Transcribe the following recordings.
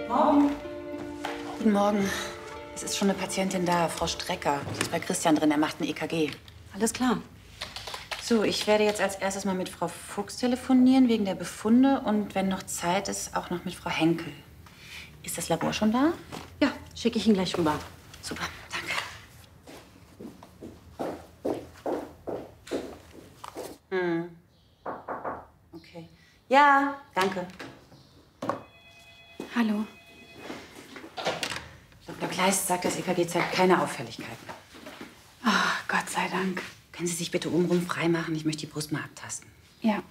Morgen. Guten Morgen. Es ist schon eine Patientin da, Frau Strecker. Sie ist bei Christian drin, er macht ein EKG. Alles klar. So, ich werde jetzt als erstes mal mit Frau Fuchs telefonieren, wegen der Befunde. Und wenn noch Zeit ist, auch noch mit Frau Henkel. Ist das Labor schon da? Ja, schicke ich ihn gleich rüber. Super, danke. Okay. Ja, danke. Hallo. Dr. Kleist sagt, das EKG zeigt keine Auffälligkeiten. Ach, Gott sei Dank. Können Sie sich bitte obenrum freimachen? Ich möchte die Brust mal abtasten. Ja.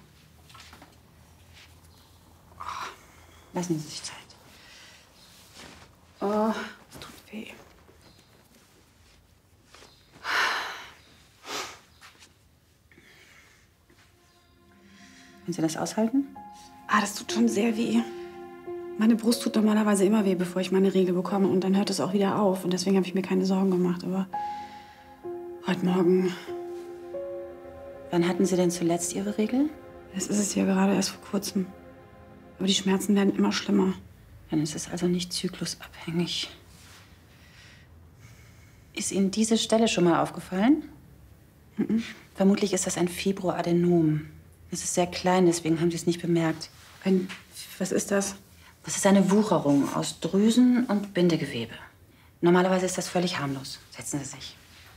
Lassen Sie sich Zeit. Oh, es tut weh. Können Sie das aushalten? Das tut schon sehr weh. Meine Brust tut normalerweise immer weh, bevor ich meine Regel bekomme. Und dann hört es auch wieder auf. Und deswegen habe ich mir keine Sorgen gemacht. Aber heute Morgen... Wann hatten Sie denn zuletzt Ihre Regel? Das ist es ja gerade erst vor kurzem. Aber die Schmerzen werden immer schlimmer. Dann ist es also nicht zyklusabhängig. Ist Ihnen diese Stelle schon mal aufgefallen? Mhm. Vermutlich ist das ein Fibroadenom. Es ist sehr klein, deswegen haben Sie es nicht bemerkt. Was ist das? Das ist eine Wucherung aus Drüsen und Bindegewebe. Normalerweise ist das völlig harmlos. Setzen Sie sich.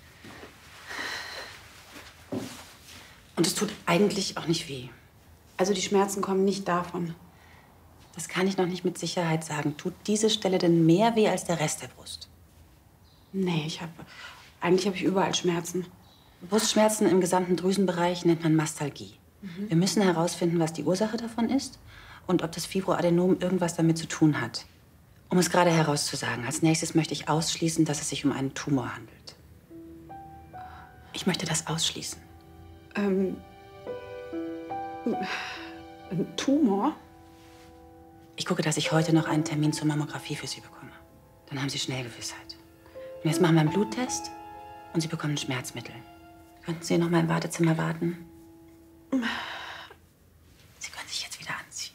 Und es tut eigentlich auch nicht weh. Also die Schmerzen kommen nicht davon. Das kann ich noch nicht mit Sicherheit sagen. Tut diese Stelle denn mehr weh als der Rest der Brust? Nee, eigentlich habe ich überall Schmerzen. Brustschmerzen im gesamten Drüsenbereich nennt man Mastalgie. Wir müssen herausfinden, was die Ursache davon ist und ob das Fibroadenom irgendwas damit zu tun hat. Um es gerade herauszusagen, als nächstes möchte ich ausschließen, dass es sich um einen Tumor handelt. Ich möchte das ausschließen. Ein Tumor? Ich gucke, dass ich heute noch einen Termin zur Mammographie für Sie bekomme. Dann haben Sie schnell Gewissheit. Und jetzt machen wir einen Bluttest und Sie bekommen ein Schmerzmittel. Könnten Sie noch mal im Wartezimmer warten? Sie können sich jetzt wieder anziehen.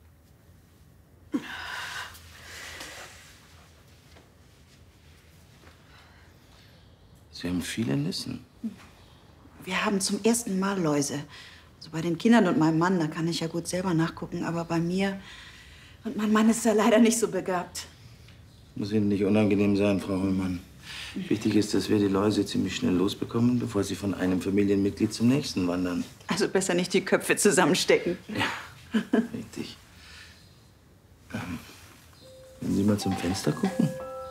Sie haben viele Nissen. Wir haben zum ersten Mal Läuse. Also bei den Kindern und meinem Mann, da kann ich ja gut selber nachgucken. Aber bei mir und mein Mann ist da leider nicht so begabt. Muss Ihnen nicht unangenehm sein, Frau Hollmann. Wichtig ist, dass wir die Läuse ziemlich schnell losbekommen, bevor sie von einem Familienmitglied zum nächsten wandern. Also besser nicht die Köpfe zusammenstecken. Ja, richtig. Können Sie mal zum Fenster gucken?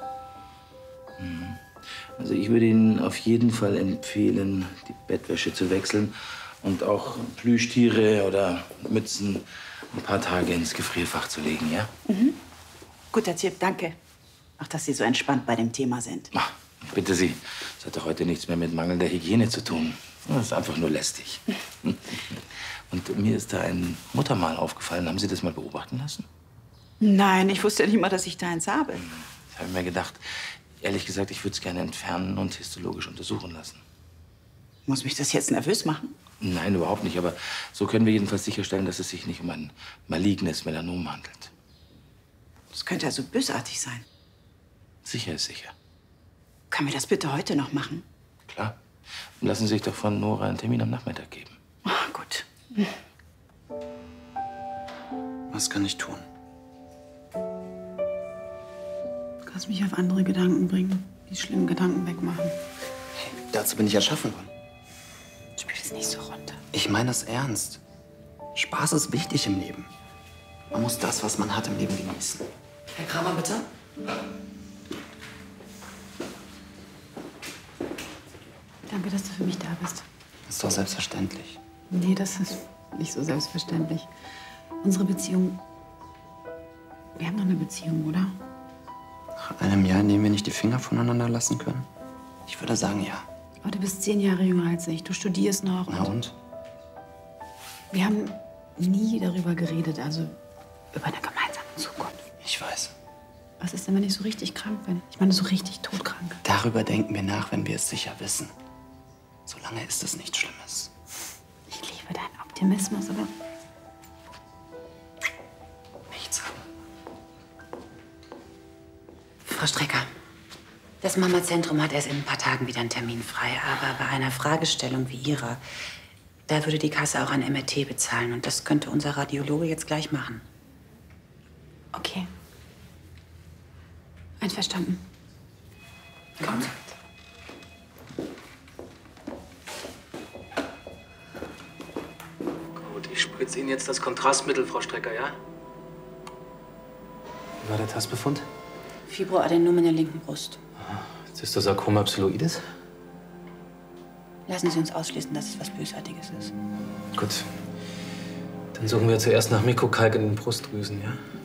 Also ich würde Ihnen auf jeden Fall empfehlen, die Bettwäsche zu wechseln und auch Plüschtiere oder Mützen ein paar Tage ins Gefrierfach zu legen, ja? Guter Tipp, danke. Auch, dass Sie so entspannt bei dem Thema sind. Ach, bitte Sie, das hat doch heute nichts mehr mit mangelnder Hygiene zu tun. Das ist einfach nur lästig. Und mir ist da ein Muttermal aufgefallen. Haben Sie das mal beobachten lassen? Nein, ich wusste ja nicht mal, dass ich da eins habe. Ich habe mir gedacht, ehrlich gesagt, ich würde es gerne entfernen und histologisch untersuchen lassen. Muss mich das jetzt nervös machen? Nein, überhaupt nicht. Aber so können wir jedenfalls sicherstellen, dass es sich nicht um ein malignes Melanom handelt. Das könnte also bösartig sein. Sicher ist sicher. Können wir das bitte heute noch machen? Klar. Und lassen Sie sich doch von Nora einen Termin am Nachmittag geben. Gut. Was kann ich tun? Du kannst mich auf andere Gedanken bringen, die schlimmen Gedanken wegmachen. Hey, dazu bin ich erschaffen worden. Spiel es nicht so runter. Ich meine das ernst. Spaß ist wichtig im Leben. Man muss das, was man hat, im Leben genießen. Herr Kramer, bitte. Danke, dass du für mich da bist. Das ist doch selbstverständlich. Nee, das ist nicht so selbstverständlich. Unsere Beziehung... Wir haben doch eine Beziehung, oder? Nach einem Jahr, in dem wir nicht die Finger voneinander lassen können? Ich würde sagen, ja. Aber du bist 10 Jahre jünger als ich. Du studierst noch. Na und? Wir haben nie darüber geredet, also über eine gemeinsame Zukunft. Ich weiß. Was ist denn, wenn ich so richtig krank bin? Ich meine, so richtig todkrank. Darüber denken wir nach, wenn wir es sicher wissen. Solange ist es nichts Schlimmes. Ich liebe deinen Optimismus, aber Nichts haben. Frau Strecker, das Mama-Zentrum hat erst in ein paar Tagen wieder einen Termin frei. Aber bei einer Fragestellung wie Ihrer, da würde die Kasse auch ein MRT bezahlen. Und das könnte unser Radiologe jetzt gleich machen. Okay. Einverstanden. Kommen Sie. Gut, ich spritze Ihnen jetzt das Kontrastmittel, Frau Strecker, ja? Wie war der Tastbefund? Fibroadenom in der linken Brust. Zystosarkom absiloides? Lassen Sie uns ausschließen, dass es was Bösartiges ist. Gut. Dann suchen wir zuerst nach Mikrokalk in den Brustdrüsen, ja?